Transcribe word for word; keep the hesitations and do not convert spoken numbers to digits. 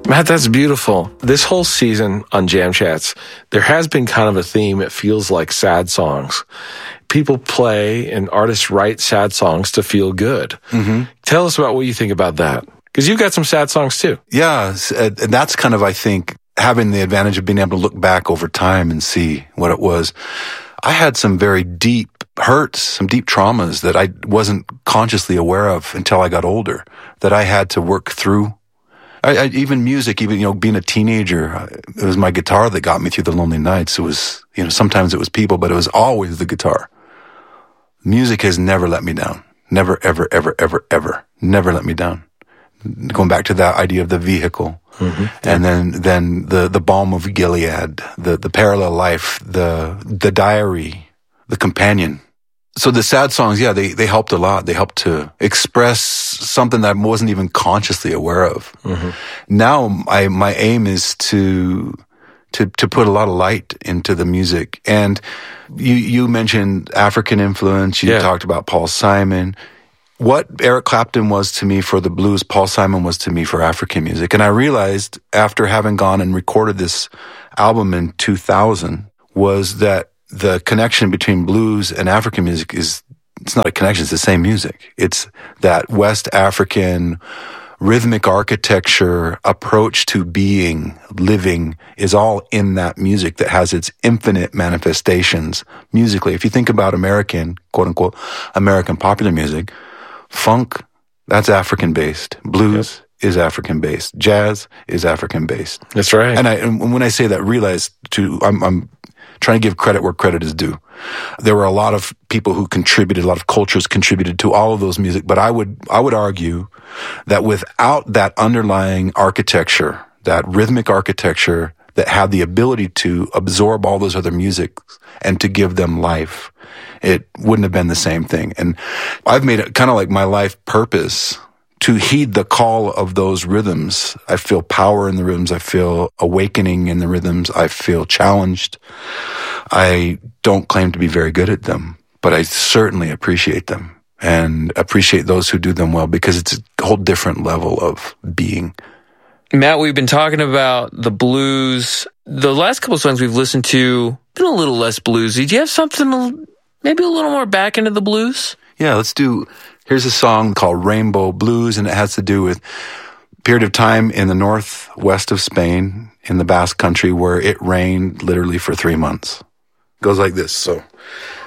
Matt, that's beautiful. This whole season on Jam Chats, there has been kind of a theme. It feels like sad songs. People play and artists write sad songs to feel good. Mm-hmm. Tell us about what you think about that. Because you've got some sad songs too. Yeah, and that's kind of, I think, having the advantage of being able to look back over time and see what it was. I had some very deep hurts, some deep traumas that I wasn't consciously aware of until I got older, that I had to work through. I, I, even music, even, you know, being a teenager, it was my guitar that got me through the lonely nights. It was, you know, sometimes it was people, but it was always the guitar. Music has never let me down. Never, ever, ever, ever, ever. Never let me down. Going back to that idea of the vehicle. Mm-hmm. And then, then the, the balm of Gilead, the, the parallel life, the, the diary, the companion. So the sad songs, yeah, they, they helped a lot. They helped to express something that I wasn't even consciously aware of. Mm-hmm. Now, I, my aim is to, to, to put a lot of light into the music. And you, you mentioned African influence. You yeah. talked about Paul Simon. What Eric Clapton was to me for the blues, Paul Simon was to me for African music. And I realized after having gone and recorded this album in two thousand was that the connection between blues and African music is, it's not a connection, it's the same music. It's that West African rhythmic architecture approach to being, living, is all in that music that has its infinite manifestations musically. If you think about American, quote unquote, American popular music, funk, that's African based. Blues yep. is African based. Jazz is African based. That's right. And I, and when I say that, realize to, I'm, I'm trying to give credit where credit is due. There were a lot of people who contributed, a lot of cultures contributed to all of those music, but I would, I would argue that without that underlying architecture, that rhythmic architecture that had the ability to absorb all those other music and to give them life, it wouldn't have been the same thing. And I've made it kind of like my life purpose to heed the call of those rhythms. I feel power in the rhythms. I feel awakening in the rhythms. I feel challenged. I don't claim to be very good at them, but I certainly appreciate them and appreciate those who do them well because it's a whole different level of being. Matt, we've been talking about the blues. The last couple of songs we've listened to been a little less bluesy. Do you have something maybe a little more back into the blues? Yeah, let's do... Here's a song called Rainbow Blues, and it has to do with a period of time in the northwest of Spain, in the Basque Country, where it rained literally for three months. It goes like this, so...